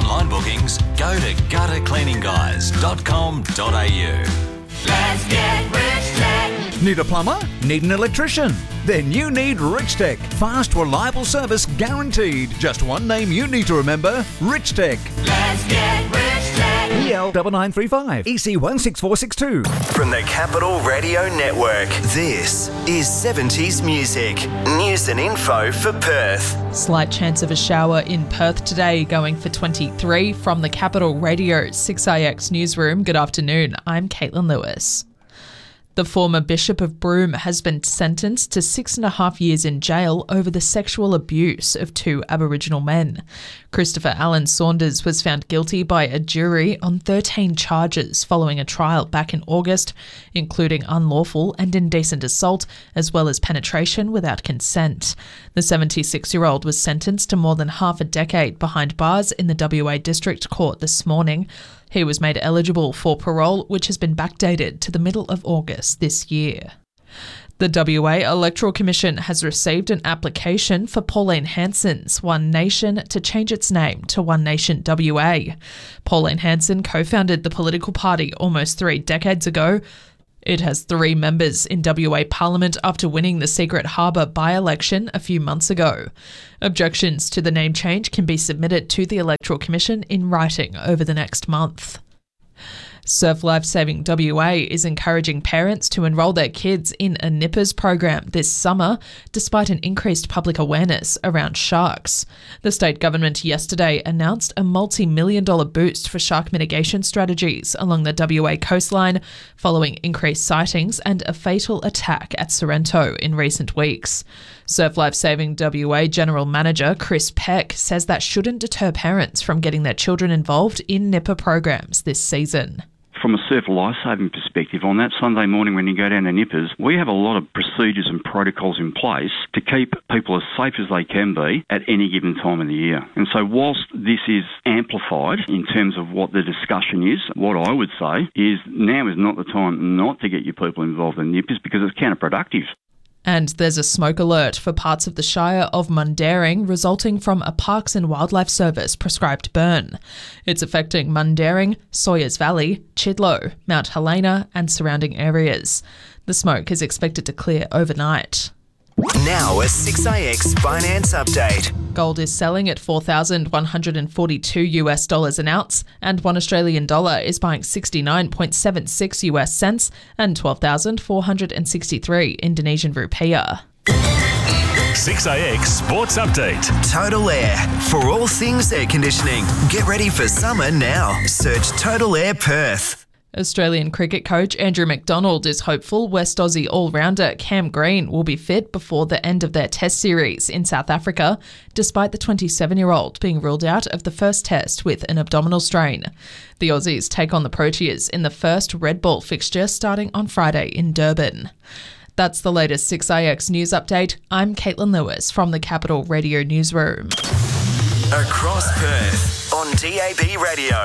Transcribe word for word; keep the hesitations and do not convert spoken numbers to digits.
online bookings, go to gutter cleaning guys dot com dot a u. Let's get Rich Tech. Need a plumber? Need an electrician? Then you need Rich Tech. Fast, reliable service guaranteed. Just one name you need to remember, Rich Tech. Let's get Rich Tech. E L nine nine three five, E C one six four six two. From the Capital Radio Network, this is seventies music. News and info for Perth. Slight chance of a shower in Perth today, going for twenty-three. From the Capital Radio six I X newsroom, good afternoon. I'm Caitlin Lewis. The former Bishop of Broome has been sentenced to six and a half years in jail over the sexual abuse of two Aboriginal men. Christopher Allen Saunders was found guilty by a jury on thirteen charges following a trial back in August, including unlawful and indecent assault, as well as penetration without consent. The seventy-six-year-old was sentenced to more than half a decade behind bars in the W A District Court this morning. He was made eligible for parole, which has been backdated to the middle of August this year. The W A Electoral Commission has received an application for Pauline Hanson's One Nation to change its name to One Nation W A. Pauline Hanson co-founded the political party almost three decades ago. It has three members in W A Parliament after winning the Secret Harbour by-election a few months ago. Objections to the name change can be submitted to the Electoral Commission in writing over the next month. Surf Life Saving W A is encouraging parents to enrol their kids in a NIPPERS program this summer, despite an increased public awareness around sharks. The state government yesterday announced a multi-million dollar boost for shark mitigation strategies along the W A coastline, following increased sightings and a fatal attack at Sorrento in recent weeks. Surf Life Saving W A General Manager Chris Peck says that shouldn't deter parents from getting their children involved in NIPPER programs this season. From a surf life-saving perspective, on that Sunday morning when you go down to NIPPERS, we have a lot of procedures and protocols in place to keep people as safe as they can be at any given time of the year. And so whilst this is amplified in terms of what the discussion is, what I would say is now is not the time not to get your people involved in NIPPERS because it's counterproductive. And there's a smoke alert for parts of the Shire of Mundaring resulting from a Parks and Wildlife Service prescribed burn. It's affecting Mundaring, Sawyers Valley, Chidlow, Mount Helena and surrounding areas. The smoke is expected to clear overnight. Now a six I X finance update. Gold is selling at four thousand one hundred forty-two US dollars an ounce, and one Australian dollar is buying sixty-nine point seven six US cents and twelve thousand four hundred sixty-three Indonesian rupiah. six I X Sports Update. Total Air. For all things air conditioning. Get ready for summer now. Search Total Air Perth. Australian cricket coach Andrew McDonald is hopeful West Aussie all-rounder Cam Green will be fit before the end of their test series in South Africa, despite the twenty-seven-year-old being ruled out of the first test with an abdominal strain. The Aussies take on the Proteas in the first Red Ball fixture starting on Friday in Durban. That's the latest six I X news update. I'm Caitlin Lewis from the Capital Radio newsroom. Across Perth on D A B Radio.